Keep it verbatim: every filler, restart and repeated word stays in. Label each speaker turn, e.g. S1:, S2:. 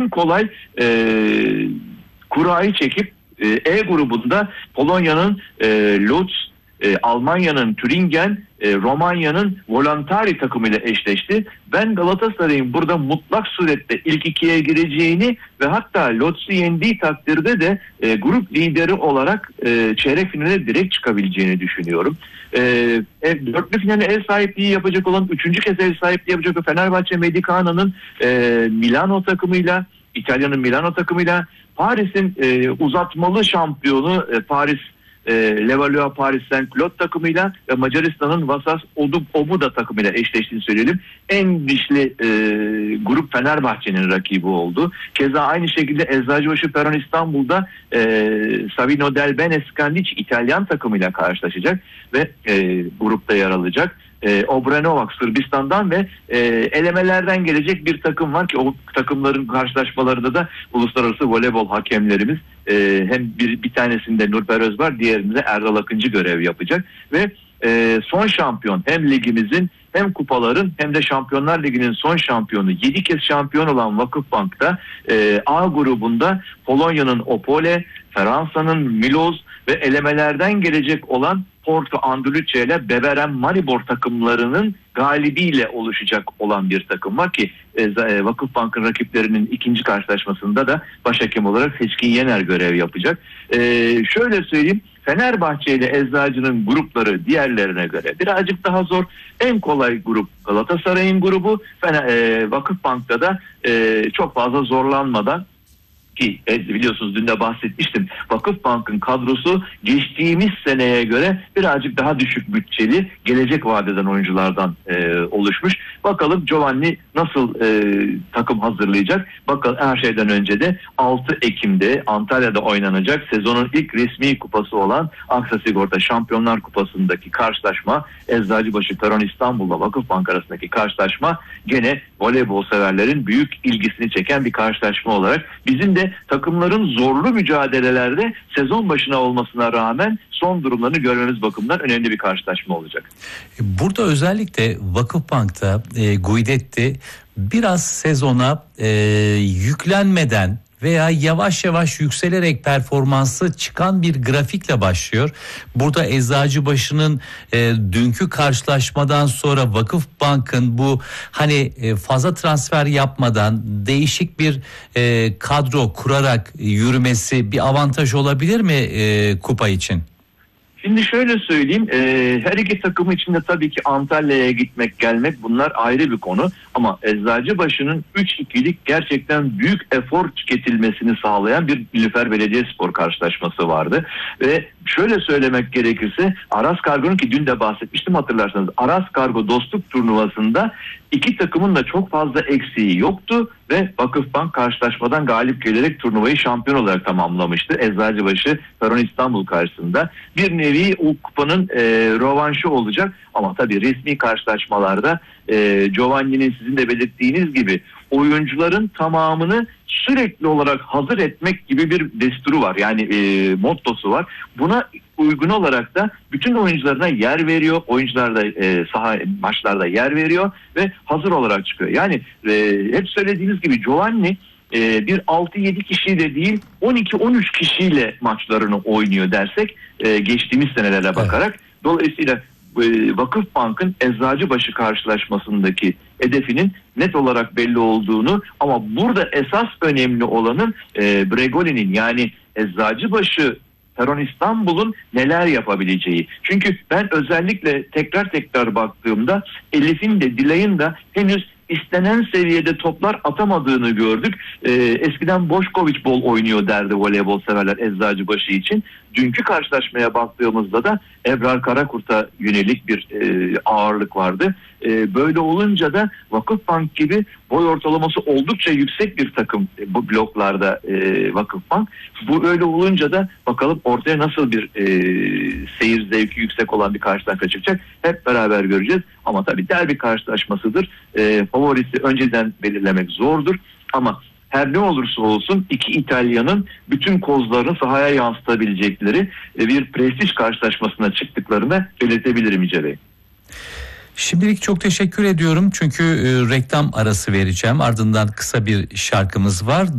S1: kolay e, kurayı çekip e, E grubunda Polonya'nın e, Lodz, e, Almanya'nın Thüringen, e, Romanya'nın Voluntari takımıyla eşleşti. Ben Galatasaray'ın burada mutlak surette ilk ikiye gireceğini ve hatta Lodz'u yendiği takdirde de e, grup lideri olarak e, çeyrek finale direkt çıkabileceğini düşünüyorum. E, e, dörtlü finale ev sahipliği yapacak olan, üçüncü kez ev sahipliği yapacak olan Fenerbahçe Medicana'nın e, Milano takımıyla, İtalya'nın Milano takımıyla, Paris'in e, uzatmalı şampiyonu e, Paris E, Levallois Paris Saint-Cloud takımıyla ve Macaristan'ın Vasas Obuda takımıyla eşleştiğini söyleyelim. En dişli e, grup Fenerbahçe'nin rakibi oldu. Keza aynı şekilde Eczacıbaşı Peron İstanbul'da e, Savino del Bene Scandic İtalyan takımıyla karşılaşacak ve e, grupta yer alacak. E, Obrenovac Sırbistan'dan ve e, elemelerden gelecek bir takım var ki o takımların karşılaşmalarında da uluslararası voleybol hakemlerimiz e, hem bir, bir tanesinde Nurper Özbar, diğerinde Erdal Akıncı görev yapacak ve e, son şampiyon hem ligimizin hem kupaların hem de Şampiyonlar Ligi'nin son şampiyonu, yedi kez şampiyon olan Vakıfbank'ta e, A grubunda Polonya'nın Opole, Fransa'nın Miloz ve elemelerden gelecek olan Porto Anduluce ile Beveren Maribor takımlarının galibiyle oluşacak olan bir takım var ki e, Vakıfbank'ın rakiplerinin ikinci karşılaşmasında da başhakem olarak Seçkin Yener görev yapacak. E, şöyle söyleyeyim, Fenerbahçe ile Eczacı'nın grupları diğerlerine göre birazcık daha zor. En kolay grup Galatasaray'ın grubu. Fener, e, Vakıfbank'ta da e, çok fazla zorlanmadan, ki biliyorsunuz dün de bahsetmiştim, Vakıfbank'ın kadrosu geçtiğimiz seneye göre birazcık daha düşük bütçeli, gelecek vadeden oyunculardan e, oluşmuş. Bakalım Giovanni nasıl e, takım hazırlayacak? Bakalım, her şeyden önce de altı Ekim'de Antalya'da oynanacak sezonun ilk resmi kupası olan Aksa Sigorta Şampiyonlar Kupası'ndaki karşılaşma, Eczacıbaşı Peron İstanbul'la Vakıfbank arasındaki karşılaşma gene voleybol severlerin büyük ilgisini çeken bir karşılaşma olarak bizim de takımların zorlu mücadelelerde sezon başına olmasına rağmen son durumlarını görmemiz bakımından önemli bir karşılaşma olacak.
S2: Burada özellikle Vakıfbank'ta e, Guidetti biraz sezona e, yüklenmeden veya yavaş yavaş yükselerek performansı çıkan bir grafikle başlıyor. Burada Eczacıbaşı'nın e, dünkü karşılaşmadan sonra Vakıfbank'ın bu hani e, fazla transfer yapmadan değişik bir e, kadro kurarak yürümesi bir avantaj olabilir mi e, kupa için?
S1: Şimdi şöyle söyleyeyim, e, her iki takımı için de tabii ki Antalya'ya gitmek gelmek bunlar ayrı bir konu. Ama Eczacıbaşı'nın üç ikilik gerçekten büyük efor tüketilmesini sağlayan bir Nilüfer Belediyespor karşılaşması vardı. Ve şöyle söylemek gerekirse Aras Kargo'nun, ki dün de bahsetmiştim hatırlarsanız, Aras Kargo dostluk turnuvasında iki takımın da çok fazla eksiği yoktu ve Vakıfbank karşılaşmadan galip gelerek turnuvayı şampiyon olarak tamamlamıştı. Eczacıbaşı Peron İstanbul karşısında. Bir nevi o kupanın e, rövanşı olacak ama tabii resmi karşılaşmalarda e, Giovanni'nin sizin de belirttiğiniz gibi oyuncuların tamamını sürekli olarak hazır etmek gibi bir desturu var. Yani e, mottosu var. Buna uygun olarak da bütün oyuncularına yer veriyor. Oyuncular da e, saha maçlarda yer veriyor ve hazır olarak çıkıyor. Yani e, hep söylediğiniz gibi Giovanni e, bir altı yedi kişiyle değil on iki on üç kişiyle maçlarını oynuyor dersek e, geçtiğimiz senelere bakarak. Evet. Dolayısıyla e, Vakıfbank'ın Eczacıbaşı karşılaşmasındaki hedefinin net olarak belli olduğunu, ama burada esas önemli olanın e, Bregoli'nin, yani Eczacıbaşı Peron İstanbul'un neler yapabileceği. Çünkü ben özellikle tekrar tekrar baktığımda Elif'in de Dilay'ın da henüz istenen seviyede toplar atamadığını gördük. Ee, eskiden Boşkoviç bol oynuyor derdi voleybol severler Eczacıbaşı için. Dünkü karşılaşmaya baktığımızda da Ebrar Karakurt'a yönelik bir e, ağırlık vardı. E, böyle olunca da Vakıfbank gibi boy ortalaması oldukça yüksek bir takım e, bu bloklarda e, Vakıfbank. Bu öyle olunca da bakalım ortaya nasıl bir e, seyir zevki yüksek olan bir karşılaşma çıkacak. Hep beraber göreceğiz. Ama tabii derbi karşılaşmasıdır. E, favorisi önceden belirlemek zordur. Ama her ne olursa olsun iki İtalyanın bütün kozlarını sahaya yansıtabilecekleri bir prestij karşılaşmasına çıktıklarını belirtebilirim İce Bey.
S2: Şimdilik çok teşekkür ediyorum çünkü e, reklam arası vereceğim. Ardından kısa bir şarkımız var.